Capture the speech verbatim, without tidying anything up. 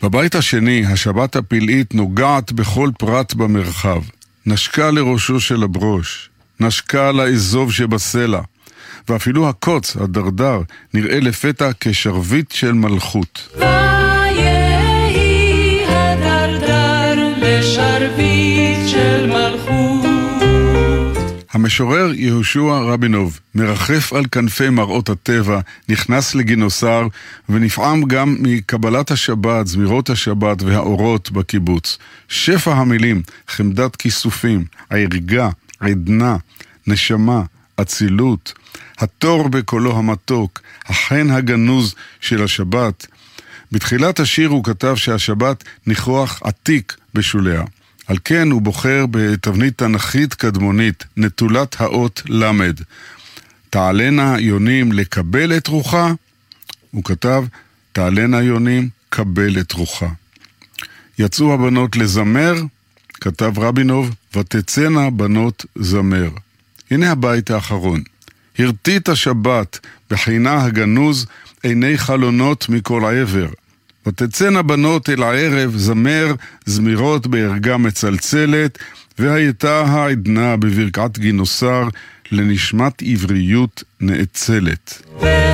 בבית השני, השבת הפלאית נוגעת בכל פרט במרחב. נשקה לראשו של הברוש, נשקה לאזוב שבסלע, ואפילו הקוץ, הדרדר, נראה לפתע כשרבית של מלכות. ויהי הדרדר לשרבית של מלכות. המשורר יהושע רבינוב מרחף על כנפי מראות הטבע, נכנס לגינוסר ונפעם גם מקבלת השבת, זמירות השבת והאורות בקיבוץ. שפע המילים, חמדת כיסופים, הערגה, עדנה, נשמה, אצילות, התור בקולו המתוק, החן הגנוז של השבת. בתחילת השיר הוא כתב שהשבת ניחוח עתיק בשוליה. על כן הוא בוחר בתבנית תנכית קדמונית, נטולת האות למד. תעלנה יונים לקבל את רוחה, הוא כתב, תעלנה יונים קבל את רוחה. יצאו הבנות לזמר, כתב רבינוב, ותצאנה בנות זמר. הנה הבית האחרון. הרטית השבת בחינה הגנוז עיני חלונות מכל העבר. ותצאנה בנות אל הערב זמר זמירות בערגה מצלצלת, והייתה העדנה בברכת גינוסר לנשמת עבריות נאצלת.